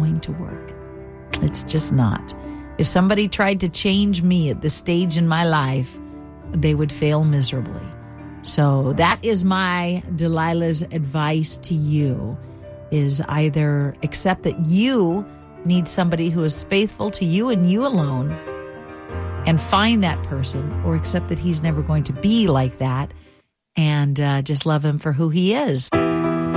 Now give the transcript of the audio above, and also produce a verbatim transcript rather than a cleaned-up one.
going to work. It's just not. If somebody tried to change me at this stage in my life, they would fail miserably. So that is my Delilah's advice to you, is either accept that you need somebody who is faithful to you and you alone and find that person, or accept that he's never going to be like that and uh, just love him for who he is.